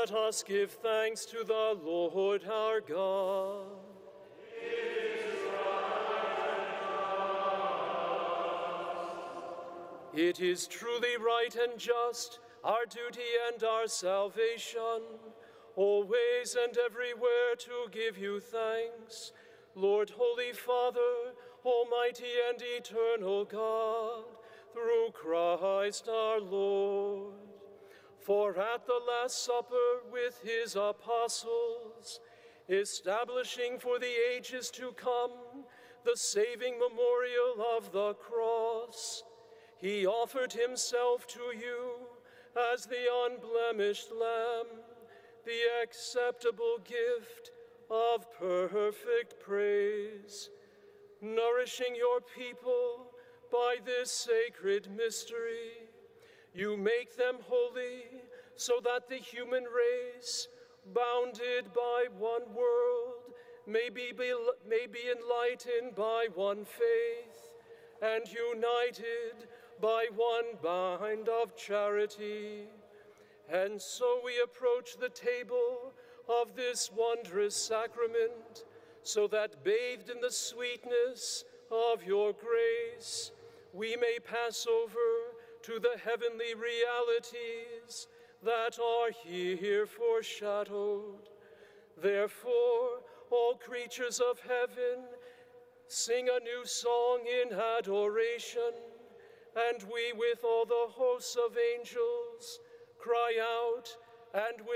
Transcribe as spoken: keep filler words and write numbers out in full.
Let us give thanks to the Lord our God. It is truly right and just, our duty and our salvation, always and everywhere to give you thanks, Lord, Holy Father, Almighty and eternal God, through Christ our Lord. For at the Last Supper with his apostles, establishing for the ages to come the saving memorial of the cross, he offered himself to you as the unblemished Lamb, the acceptable gift of perfect praise, nourishing your people by this sacred mystery. You make them holy so that the human race, bounded by one world, may be, may be enlightened by one faith, and united by one bond of charity. And so we approach the table of this wondrous sacrament, so that bathed in the sweetness of your grace, we may pass over to the heavenly realities that are here foreshadowed. Therefore, all creatures of heaven sing a new song in adoration, and we with all the hosts of angels cry out and with